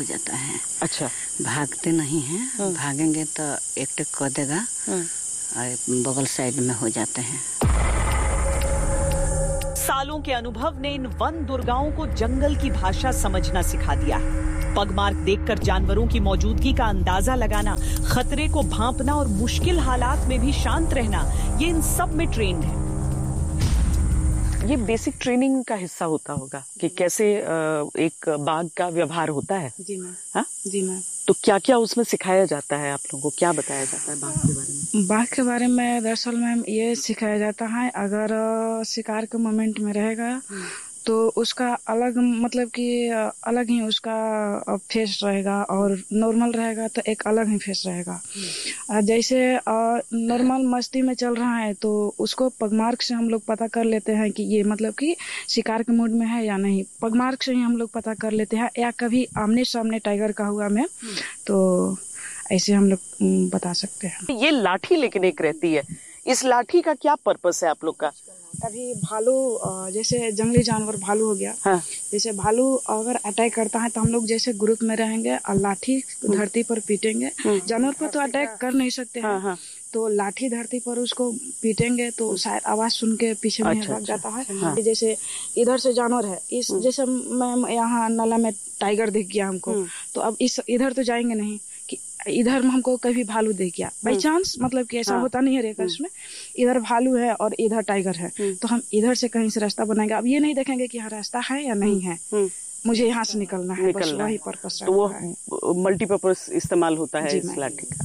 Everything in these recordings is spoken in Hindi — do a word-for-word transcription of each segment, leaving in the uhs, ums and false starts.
हो जाता है। अच्छा, भागते नहीं हैं। हाँ। भागेंगे तो एक टेक कर देगा। हाँ। और बगल साइड में हो जाते हैं। सालों के अनुभव ने इन वन दुर्गाओं को जंगल की भाषा समझना सिखा दिया है। पगमार्क देखकर जानवरों की मौजूदगी का अंदाजा लगाना, खतरे को भांपना और मुश्किल हालात में भी शांत रहना, ये इन सब में ट्रेंड है। ये बेसिक ट्रेनिंग का हिस्सा होता होगा कि कैसे एक बाघ का व्यवहार होता है। जी मैम। हाँ जी मैम। तो क्या क्या उसमें सिखाया जाता है, आप लोगों को क्या बताया जाता है बाघ के बारे में? बाघ के बारे में दरअसल मैम ये सिखाया जाता है, अगर शिकार के मोमेंट में रहेगा तो उसका अलग मतलब कि अलग ही उसका फेस रहेगा और नॉर्मल रहेगा तो एक अलग ही फेस रहेगा। जैसे नॉर्मल मस्ती में चल रहा है तो उसको पगमार्क से हम लोग पता कर लेते हैं कि ये मतलब कि शिकार के मूड में है या नहीं। पगमार्क से ही हम लोग पता कर लेते हैं, या कभी आमने सामने टाइगर का हुआ में तो ऐसे हम लोग बता सकते हैं। ये लाठी लेकिन एक रहती है, इस लाठी का क्या पर्पस है आप लोग का? अभी भालू जैसे जंगली जानवर भालू हो गया। हाँ। जैसे भालू अगर अटैक करता है तो हम लोग जैसे ग्रुप में रहेंगे और लाठी धरती पर पीटेंगे। जानवर पर तो अटैक कर नहीं सकते हैं। हाँ, हाँ। तो लाठी धरती पर उसको पीटेंगे तो शायद आवाज सुन के पीछे में भाग जाता है। हाँ। जैसे इधर से जानवर है, इस जैसे मैम यहाँ नाला में टाइगर दिख गया हमको, तो अब इस इधर तो जाएंगे नहीं कि इधर हमको कभी भालू दिख गया बाई चांस, मतलब कि ऐसा हाँ। होता नहीं है रेकर्स में। इधर भालू है और इधर टाइगर है तो हम इधर से कहीं से रास्ता बनाएंगे। अब ये नहीं देखेंगे कि यहाँ रास्ता है या नहीं है, मुझे यहाँ से निकलना है, बस वही पर्पस। तो वो मल्टीपर्पज इस्तेमाल होता है इस लाठी का।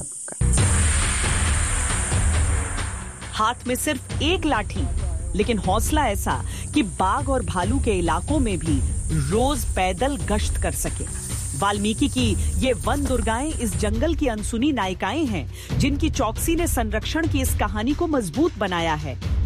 हाथ में सिर्फ एक लाठी, लेकिन हौसला ऐसा कि बाघ और भालू के इलाकों में भी रोज पैदल गश्त कर सके। वाल्मीकि की ये वन दुर्गाएं इस जंगल की अनसुनी नायिकाएं हैं, जिनकी चौकसी ने संरक्षण की इस कहानी को मजबूत बनाया है।